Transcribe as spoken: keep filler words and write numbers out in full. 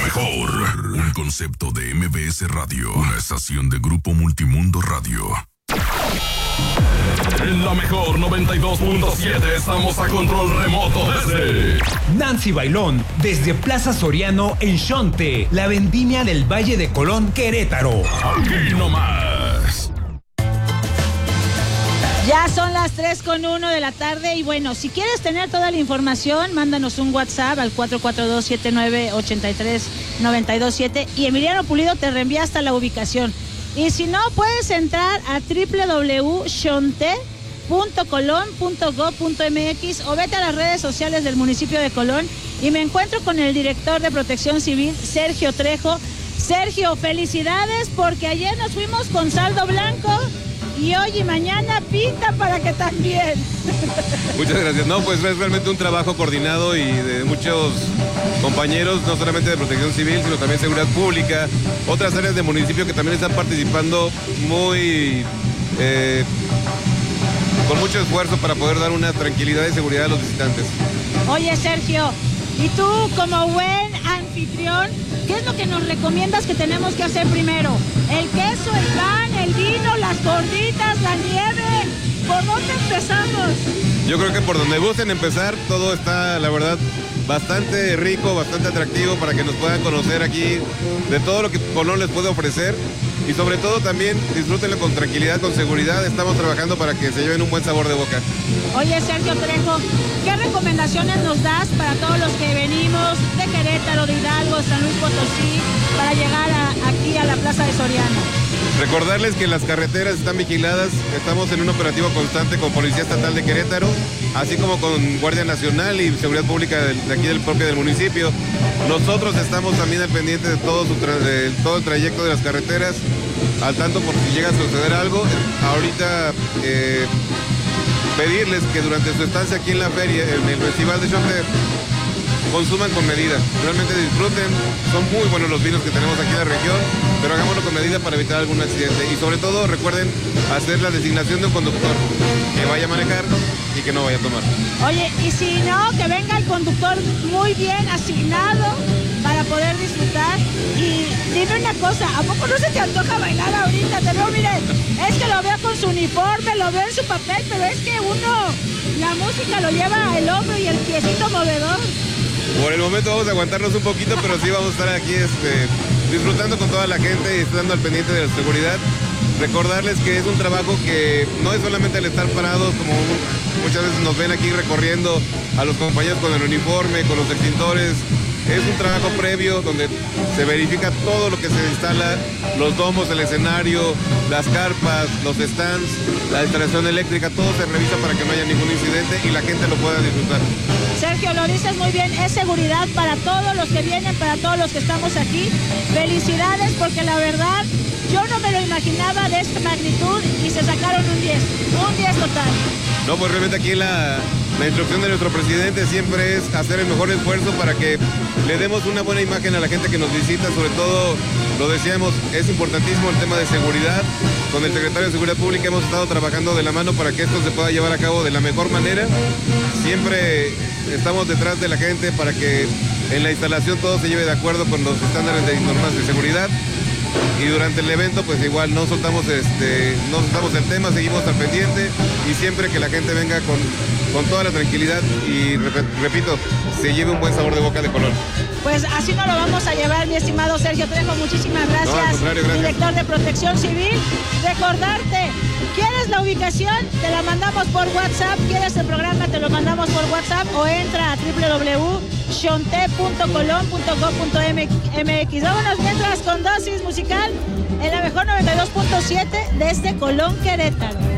mejor. Un concepto de M B S Radio. Una estación de Grupo Multimundo Radio. En la mejor noventa y dos punto siete estamos a control remoto desde Nancy Bailón, desde Plaza Soriano en Xonte, la vendimia del Valle de Colón, Querétaro. Aquí nomás. Ya son las tres con uno de la tarde y bueno, si quieres tener toda la información, mándanos un WhatsApp al cuatro cuatro dos, siete nueve ocho tres nueve dos siete y Emiliano Pulido te reenvía hasta la ubicación. Y si no, puedes entrar a doble u doble u doble u punto xonte punto colón punto gob punto m x o vete a las redes sociales del municipio de Colón y me encuentro con el director de Protección Civil, Sergio Trejo. Sergio, felicidades porque ayer nos fuimos con saldo blanco y hoy y mañana pinta para que también. Muchas gracias. No, pues es realmente un trabajo coordinado y de muchos compañeros, no solamente de Protección Civil, sino también Seguridad Pública, otras áreas del municipio que también están participando muy eh, con mucho esfuerzo para poder dar una tranquilidad y seguridad a los visitantes. Oye, Sergio, y tú como buen anfitrión, ¿qué es lo que nos recomiendas que tenemos que hacer primero? ¿El queso, el pan, el vino, las gorditas, la nieve? ¿Por dónde empezamos? Yo creo que por donde gusten empezar, todo está, la verdad, bastante rico, bastante atractivo para que nos puedan conocer aquí de todo lo que Colón les puede ofrecer y sobre todo también disfrútenlo con tranquilidad, con seguridad. Estamos trabajando para que se lleven un buen sabor de boca. Oye, Sergio Trejo, ¿qué recomendaciones nos das para todos los que venimos de Querétaro, de Hidalgo, San Luis Potosí, para llegar a, aquí a la Plaza de Soriano? Recordarles que las carreteras están vigiladas, estamos en un operativo constante con Policía Estatal de Querétaro, así como con Guardia Nacional y Seguridad Pública de, de aquí del propio del municipio. Nosotros estamos también al pendiente de todo, su tra de todo el trayecto de las carreteras, al tanto por si llega a suceder algo. Ahorita eh, pedirles que durante su estancia aquí en la feria, en el Festival de Xonte, consuman con medida, realmente disfruten, son muy buenos los vinos que tenemos aquí en la región, pero hagámoslo con medida para evitar algún accidente y sobre todo recuerden hacer la designación de un conductor que vaya a manejar y que no vaya a tomar. Oye, y si no, que venga el conductor muy bien asignado para poder disfrutar. Y dime una cosa, ¿a poco no se te antoja bailar ahorita? Te veo, miren, es que lo veo con su uniforme, lo veo en su papel, pero es que uno, la música lo lleva el hombro y el piecito movedor. Por el momento vamos a aguantarnos un poquito, pero sí vamos a estar aquí este, disfrutando con toda la gente y estando al pendiente de la seguridad. Recordarles que es un trabajo que no es solamente el estar parados, como muchas veces nos ven aquí recorriendo a los compañeros con el uniforme, con los extintores. Es un trabajo previo donde se verifica todo lo que se instala, los domos, el escenario, las carpas, los stands, la instalación eléctrica, todo se revisa para que no haya ningún incidente y la gente lo pueda disfrutar. Sergio, lo dices muy bien, es seguridad para todos los que vienen, para todos los que estamos aquí. Felicidades porque la verdad yo no me lo imaginaba de esta magnitud y se sacaron un diez, un diez total. No, pues realmente aquí la, la instrucción de nuestro presidente siempre es hacer el mejor esfuerzo para que le demos una buena imagen a la gente que nos visita, sobre todo, lo decíamos, es importantísimo el tema de seguridad. Con el secretario de Seguridad Pública hemos estado trabajando de la mano para que esto se pueda llevar a cabo de la mejor manera. Siempre estamos detrás de la gente para que en la instalación todo se lleve de acuerdo con los estándares de normas de seguridad. Y durante el evento pues igual no soltamos este no soltamos el tema, seguimos al pendiente y siempre que la gente venga con, con toda la tranquilidad y rep repito, se lleve un buen sabor de boca de Colón. Pues así nos lo vamos a llevar, mi estimado Sergio Trejo, muchísimas gracias, no, al contrario, gracias. Director de Protección Civil. Recordarte, ¿quieres la ubicación? Te la mandamos por WhatsApp. ¿Quieres el programa? Te lo mandamos por WhatsApp o entra a doble u doble u doble u punto xonte punto colón punto gob punto m x. Vámonos mientras con dosis musical en la mejor noventa y dos punto siete desde Colón, Querétaro.